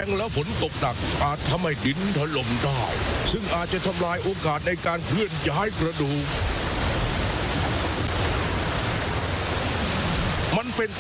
รงแล้วฝนตกหนักอาจทำให้ดินถล่มได้ซึ่งอาจจะทำลายโอกาสในการเคลื่อนย้ายกระดูกมันเป็น